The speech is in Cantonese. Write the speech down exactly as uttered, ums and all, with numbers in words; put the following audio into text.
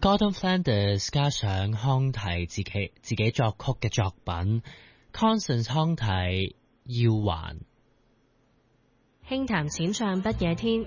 Gordon Flanders 加上康提自己自己作曲嘅作品 Constance 康提要還。 輕談淺唱不夜天，